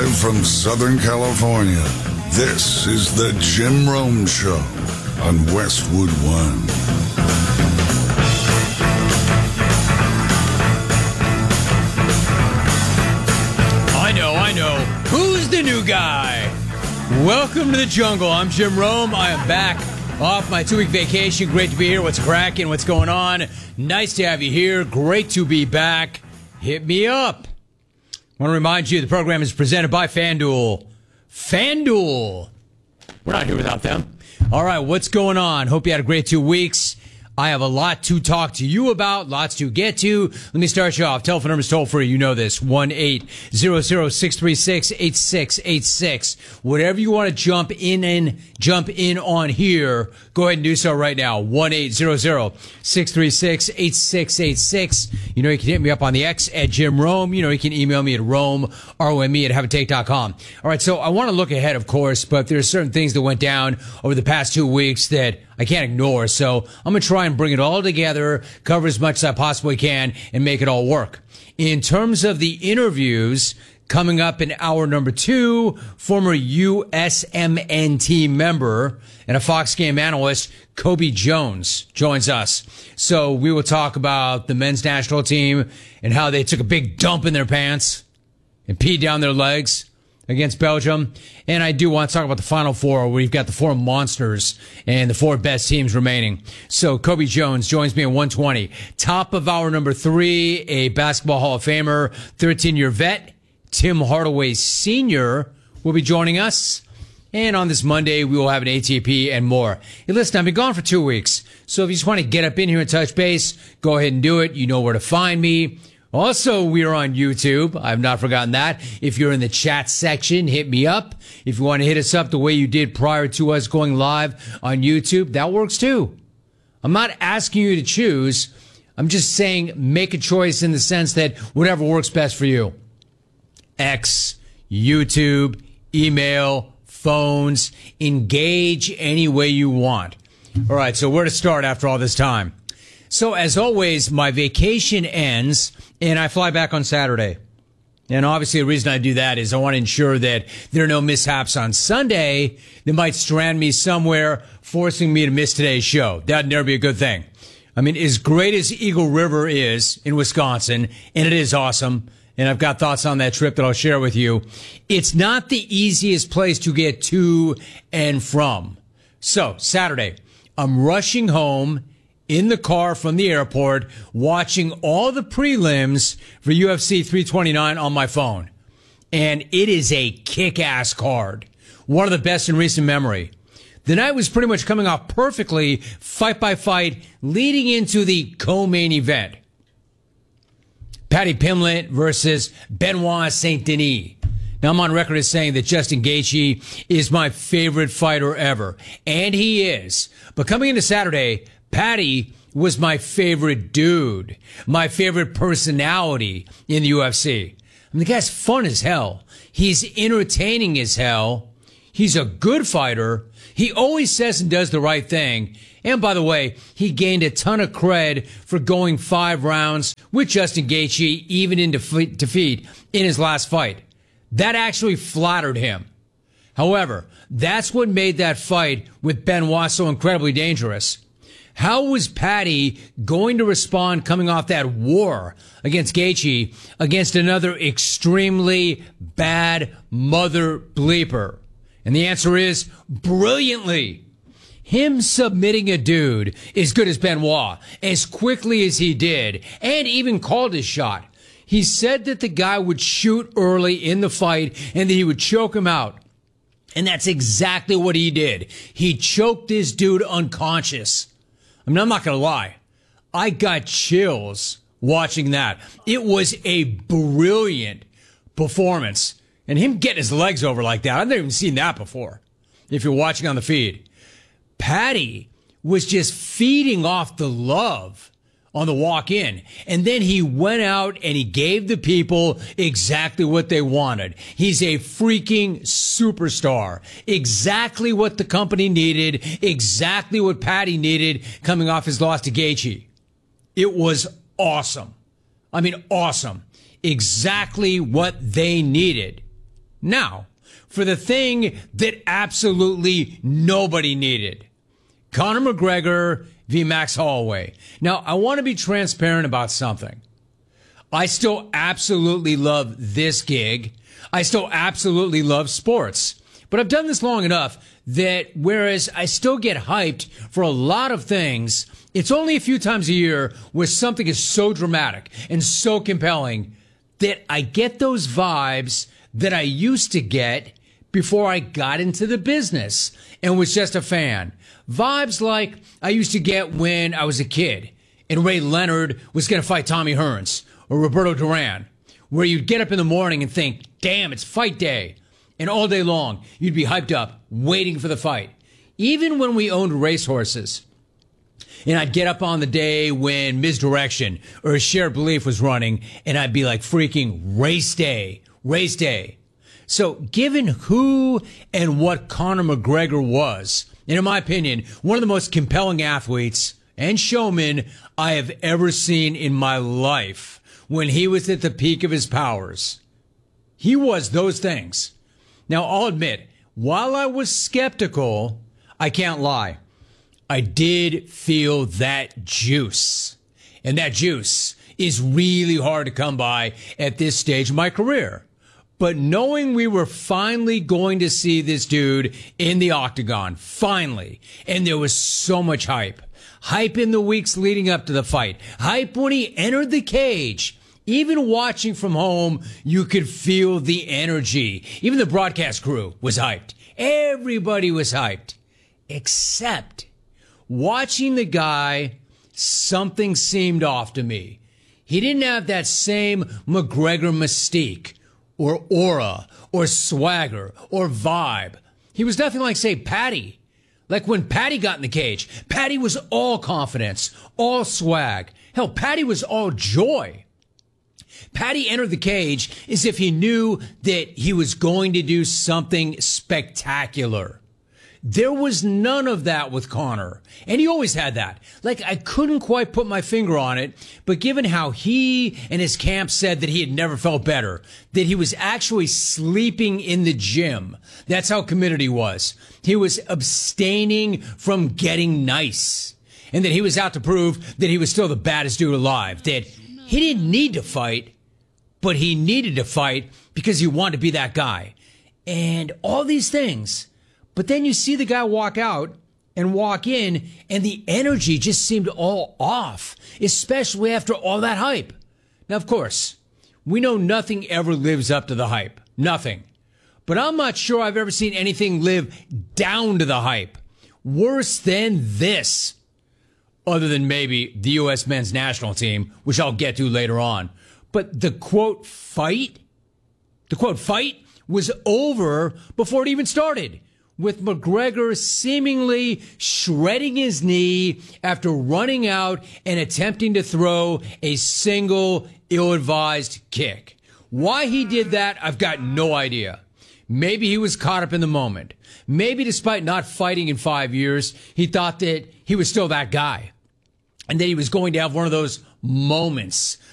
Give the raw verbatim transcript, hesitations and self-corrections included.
Live from Southern California, this is the Jim Rome Show on Westwood One. I know, I know. Who's the new guy? Welcome to the jungle. I'm Jim Rome. I am back off my two-week vacation. Great to be here. What's cracking? What's going on? Nice to have you here. Great to be back. Hit me up. I want to remind you the program is presented by FanDuel. FanDuel. We're not here without them. All right, what's going on? Hope you had a great two weeks. I have a lot to talk to you about, lots to get to. Let me start you off. Telephone number's toll free. You know this. one eight hundred, six three six, eight six eight six. Whatever you want to jump in and jump in on here, go ahead and do so right now. one eight hundred, six three six, eight six eight six. You know, you can hit me up on the X at Jim Rome. You know, you can email me at Rome, R O M E, at have a take dot com. All right, so I want to look ahead, of course, but there's certain things that went down over the past two weeks that I can't ignore. So I'm going to try and bring it all together, cover as much as I possibly can, and make it all work. In terms of the interviews, coming up in hour number two, former U S M N T member and a Fox game analyst, Kobe Jones, joins us. So we will talk about the men's national team and how they took a big dump in their pants and peed down their legs against Belgium. And I do want to talk about the Final Four, where we've got the four monsters and the four best teams remaining. So Kobe Jones joins me at one twenty. Top of hour number three, a Basketball Hall of Famer, thirteen-year vet, Tim Hardaway Senior will be joining us. And on this Monday, we will have an A T P and more. Hey, listen, I've been gone for two weeks. So if you just want to get up in here and touch base, go ahead and do it. You know where to find me. Also, we are on YouTube. I've not forgotten that. If you're in the chat section, hit me up. If you want to hit us up the way you did prior to us going live on YouTube, that works too. I'm not asking you to choose. I'm just saying make a choice in the sense that whatever works best for you. X, YouTube, email, phones, engage any way you want. All right, so where to start after all this time? So as always, my vacation ends and I fly back on Saturday. And obviously the reason I do that is I want to ensure that there are no mishaps on Sunday that might strand me somewhere, forcing me to miss today's show. That'd never be a good thing. I mean, as great as Eagle River is in Wisconsin, and it is awesome, and I've got thoughts on that trip that I'll share with you, it's not the easiest place to get to and from. So, Saturday, I'm rushing home in the car from the airport, watching all the prelims for U F C three twenty-nine on my phone. And it is a kick-ass card. One of the best in recent memory. The night was pretty much coming off perfectly, fight by fight, leading into the co-main event. Paddy Pimblett versus Benoit Saint Denis. Now, I'm on record as saying that Justin Gaethje is my favorite fighter ever. And he is. But coming into Saturday, Paddy was my favorite dude, my favorite personality in the U F C. I mean, the guy's fun as hell. He's entertaining as hell. He's a good fighter. He always says and does the right thing. And by the way, he gained a ton of cred for going five rounds with Justin Gaethje, even in defeat, defeat in his last fight. That actually flattered him. However, that's what made that fight with Benoit so incredibly dangerous. How was Paddy going to respond coming off that war against Gaethje against another extremely bad mother bleeper? And the answer is brilliantly. Him submitting a dude as good as Benoit as quickly as he did, and even called his shot. He said that the guy would shoot early in the fight and that he would choke him out. And that's exactly what he did. He choked this dude unconscious. I mean, I'm not going to lie. I got chills watching that. It was a brilliant performance. And him getting his legs over like that, I've never even seen that before, if you're watching on the feed. Paddy was just feeding off the love on the walk-in. And then he went out and he gave the people exactly what they wanted. He's a freaking superstar. Exactly what the company needed. Exactly what Paddy needed coming off his loss to Gaethje. It was awesome. I mean, awesome. Exactly what they needed. Now, for the thing that absolutely nobody needed. Conor McGregor v. Max Holloway. Now, I want to be transparent about something. I still absolutely love this gig. I still absolutely love sports. But I've done this long enough that whereas I still get hyped for a lot of things, it's only a few times a year where something is so dramatic and so compelling that I get those vibes that I used to get before I got into the business and was just a fan. Vibes like I used to get when I was a kid and Ray Leonard was going to fight Tommy Hearns or Roberto Duran, where you'd get up in the morning and think, damn, it's fight day. And all day long, you'd be hyped up, waiting for the fight. Even when we owned racehorses, and I'd get up on the day when Misdirection or Shared Belief was running, and I'd be like freaking race day, race day. So given who and what Conor McGregor was, and in my opinion, one of the most compelling athletes and showmen I have ever seen in my life when he was at the peak of his powers, he was those things. Now, I'll admit, while I was skeptical, I can't lie. I did feel that juice. And that juice is really hard to come by at this stage of my career. But knowing we were finally going to see this dude in the octagon, finally, and there was so much hype. Hype in the weeks leading up to the fight. Hype when he entered the cage. Even watching from home, you could feel the energy. Even the broadcast crew was hyped. Everybody was hyped. Except watching the guy, something seemed off to me. He didn't have that same McGregor mystique or aura or swagger or vibe. He was nothing like, say, Patty. Like when Patty got in the cage, Patty was all confidence, all swag. Hell, Patty was all joy. Patty entered the cage as if he knew that he was going to do something spectacular. There was none of that with Conor, and he always had that. Like, I couldn't quite put my finger on it, but given how he and his camp said that he had never felt better, that he was actually sleeping in the gym, that's how committed he was. He was abstaining from getting nice, and that he was out to prove that he was still the baddest dude alive, that he didn't need to fight, but he needed to fight because he wanted to be that guy. And all these things. But then you see the guy walk out and walk in, and the energy just seemed all off, especially after all that hype. Now, of course, we know nothing ever lives up to the hype. Nothing. But I'm not sure I've ever seen anything live down to the hype. Worse than this. Other than maybe the U S men's national team, which I'll get to later on. But the quote fight, the quote fight was over before it even started, with McGregor seemingly shredding his knee after running out and attempting to throw a single ill-advised kick. Why he did that, I've got no idea. Maybe he was caught up in the moment. Maybe despite not fighting in five years, he thought that he was still that guy and that he was going to have one of those moments